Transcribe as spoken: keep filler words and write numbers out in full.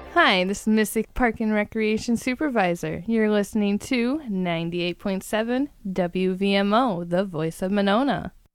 Hi, this is Missy Park and Recreation Supervisor. You're listening to ninety-eight point seven W V M O, the voice of Monona.